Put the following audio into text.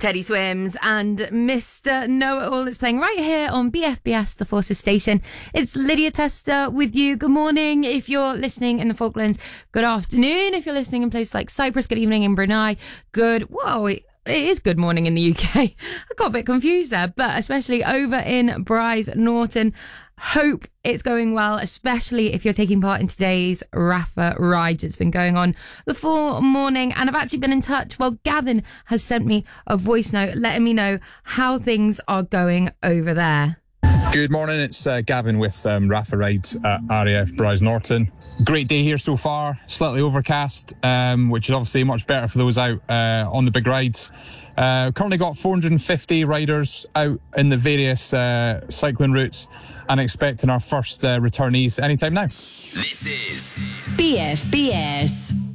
Teddy Swims and Mr. Know-It-All. It's playing right here on BFBS, the Forces station. It's Lydia Tester with you. Good morning if you're listening in the Falklands. Good afternoon if you're listening in places like Cyprus. Good evening in Brunei. It is good morning in the UK. I got a bit confused there, but especially over in Bryce Norton. Hope it's going well, especially if you're taking part in today's Rafa Rides. It's been going on the full morning, and I've actually been in touch. Well, Gavin has sent me a voice note letting me know how things are going over there. Good morning, it's Gavin with Rafa Rides at RAF Bryce Norton. Great day here so far, slightly overcast, which is obviously much better for those out on the big rides. Currently got 450 riders out in the various cycling routes and expecting our first returnees anytime now. This is BFBS.